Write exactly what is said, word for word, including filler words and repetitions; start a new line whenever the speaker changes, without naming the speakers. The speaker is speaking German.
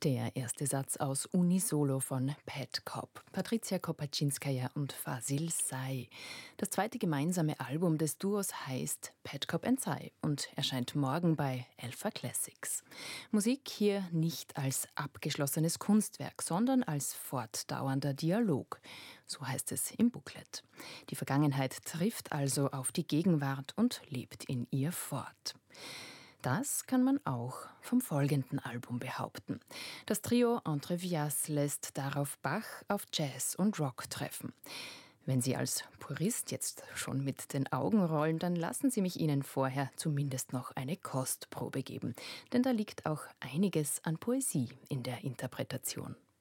Der erste Satz aus Unisolo von Pat Cobb, Patricia Kopaczynskaja und Fasil Say. Das zweite gemeinsame Album des Duos heißt Pat Cobb and Say und erscheint morgen bei Alpha Classics. Musik hier nicht als abgeschlossenes Kunstwerk, sondern als fortdauernder Dialog. So heißt es im Booklet. Die Vergangenheit trifft also auf die Gegenwart und lebt in ihr fort. Das kann man auch vom folgenden Album behaupten. Das Trio Entre Vias lässt darauf Bach auf Jazz und Rock treffen. Wenn Sie als Purist jetzt schon mit den Augen rollen, dann lassen Sie mich Ihnen vorher zumindest noch eine Kostprobe geben. Denn da liegt auch einiges an Poesie in der Interpretation.